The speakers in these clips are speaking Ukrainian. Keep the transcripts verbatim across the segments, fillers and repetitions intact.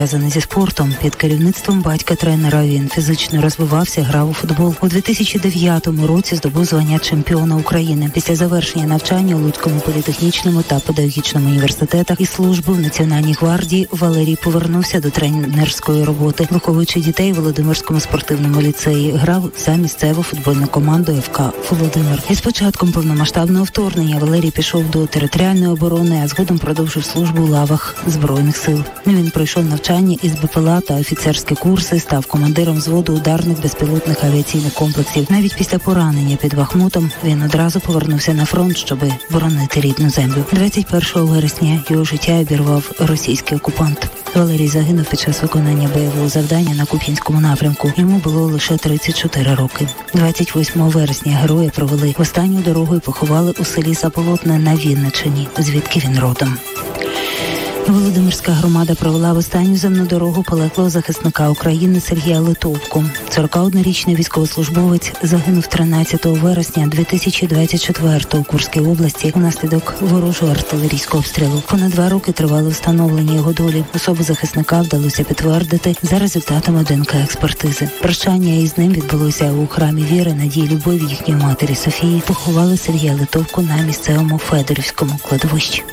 Зв'язаний зі спортом, під керівництвом батька-тренера він фізично розвивався, грав у футбол. У дві тисячі дев'ятому році здобув звання чемпіона України. Після завершення навчання у Луцькому політехнічному та педагогічному університетах і служби в Національній гвардії Валерій повернувся до тренерської роботи. Виховуючи дітей у Володимирському спортивному ліцеї, грав за місцеву футбольну команду еф ка «Володимир». Із початком повномасштабного вторгнення Валерій пішов до територіальної оборони, а згодом продовжив службу у лавах Збройних сил. Він пройшов навчання із бе пе ел а та офіцерські курси, став командиром взводу ударних безпілотних авіаційних комплексів. Навіть після поранення під Бахмутом він одразу повернувся на фронт, щоб боронити рідну землю. двадцять першого вересня його життя обірвав російський окупант. Валерій загинув під час виконання бойового завдання на Куп'янському напрямку. Йому було лише тридцять чотири роки. двадцять восьмого вересня героя провели в останню дорогу і поховали у селі Заполотне на Вінниччині, звідки він родом. Володимирська громада провела в останню земну дорогу полеглого захисника України Сергія Литовку. сорокаоднорічний військовослужбовець загинув тринадцятого вересня дві тисячі двадцять четвертого у Курській області унаслідок ворожого артилерійського обстрілу. Понад два роки тривало встановлення його долі. Особу захисника вдалося підтвердити за результатами де ен ка експертизи. Прощання із ним відбулося у храмі віри, надії, любові їхньої матері Софії. Поховали Сергія Литовку на місцевому Федорівському кладовищі.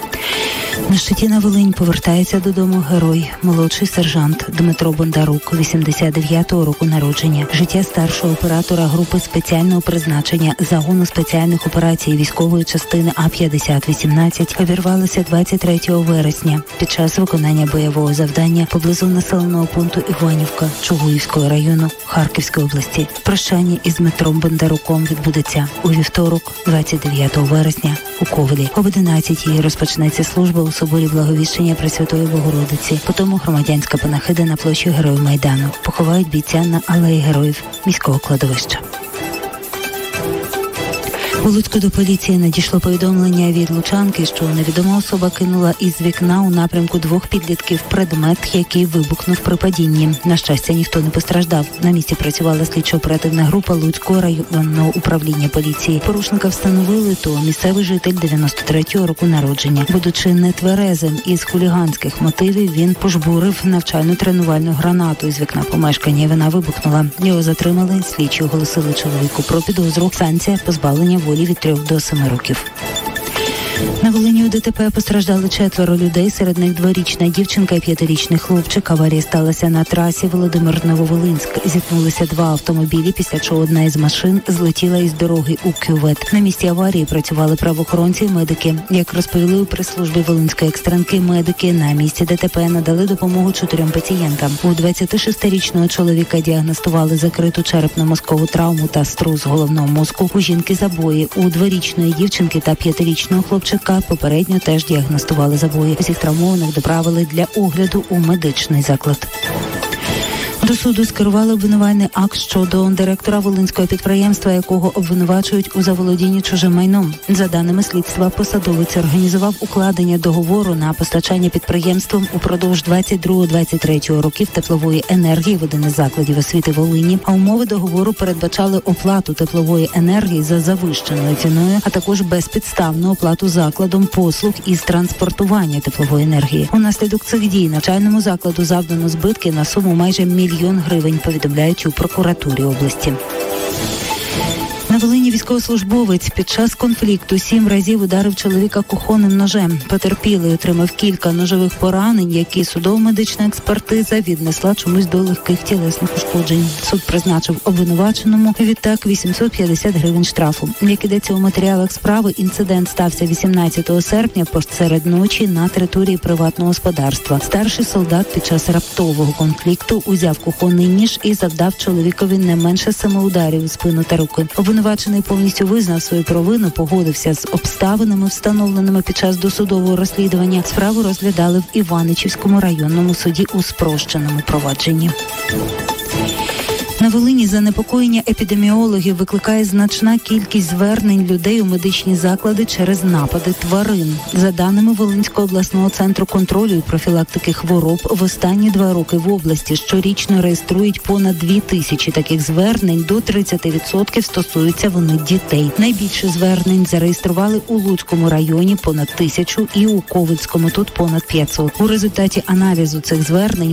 На щиті на Волинь повертається додому герой, молодший сержант Дмитро Бондарук, вісімдесят дев'ятого року народження. Життя старшого оператора групи спеціального призначення загону спеціальних операцій військової частини А п'ятдесят вісімнадцять обірвалося двадцять третього вересня під час виконання бойового завдання поблизу населеного пункту Іванівка Чугуївського району Харківської області. Прощання із Дмитром Бондаруком відбудеться у вівторок, двадцять дев'ятого вересня у Ковелі. Об одинадцятій розпочнеться служба у соборі Благовіщення Пресвятої Богородиці. Потім громадянська панахида на площі Героїв Майдану. Поховають бійця на алеї Героїв міського кладовища. У Луцьку до поліції надійшло повідомлення від лучанки, що невідома особа кинула із вікна у напрямку двох підлітків предмет, який вибухнув при падінні. На щастя, ніхто не постраждав. На місці працювала слідчо-оперативна група Луцького районного управління поліції. Порушника встановили, то місцевий житель дев'яносто третього року народження. Будучи нетверезим із хуліганських мотивів, він пожбурив навчально-тренувальну гранату із вікна помешкання. Вона вибухнула. Його затримали. Слідчі оголосили чоловіку про підозру. Санкція позбавлення волі від трьох до семи років. На Волині у де те пе постраждали четверо людей, серед них дворічна дівчинка і п'ятирічний хлопчик. Аварія сталася на трасі Володимир-Нововолинськ. Зіткнулися два автомобілі, після чого одна із машин злетіла із дороги у кювет. На місці аварії працювали правоохоронці і медики. Як розповіли у прес-службі Волинської екстренки, медики на місці де те пе надали допомогу чотирьом пацієнтам. У двадцятишестирічного чоловіка діагностували закриту черепно-мозкову травму та струс головного мозку. У жінки забої. У дворічної дівчинки та п'ятирічного хлопчика попередньо теж діагностували забої. Усіх травмованих доправили для огляду у медичний заклад. До суду скерували обвинувальний акт щодо директора волинського підприємства, якого обвинувачують у заволодінні чужим майном. За даними слідства, посадовець організував укладення договору на постачання підприємством упродовж двадцять другого - двадцять третього років теплової енергії в один із закладів освіти Волині, а умови договору передбачали оплату теплової енергії за завищеною ціною, а також безпідставну оплату закладом послуг із транспортування теплової енергії. Унаслідок цих дій навчальному закладу завдано збитки на суму майже мільйон Мільйон гривень, повідомляють у прокуратурі області. На Волині військовослужбовець під час конфлікту сім разів ударив чоловіка кухонним ножем. Потерпілий отримав кілька ножових поранень, які судово-медична експертиза віднесла чомусь до легких тілесних ушкоджень. Суд призначив обвинуваченому відтак вісімсот п'ятдесят гривень штрафу. Як ідеться у матеріалах справи, інцидент стався вісімнадцятого серпня посеред ночі на території приватного господарства. Старший солдат під час раптового конфлікту узяв кухонний ніж і завдав чоловікові не менше семи ударів у спину та руки. Обвинувачений повністю визнав свою провину, погодився з обставинами, встановленими під час досудового розслідування. Справу розглядали в Іваничівському районному суді у спрощеному провадженні. На Волині занепокоєння епідеміологів викликає значна кількість звернень людей у медичні заклади через напади тварин. За даними Волинського обласного центру контролю і профілактики хвороб, в останні два роки в області щорічно реєструють понад дві тисячі таких звернень, до тридцять відсотків стосуються вони дітей. Найбільше звернень зареєстрували у Луцькому районі понад тисячу і у Ковельському тут понад п'ятсот. У результаті аналізу цих звернень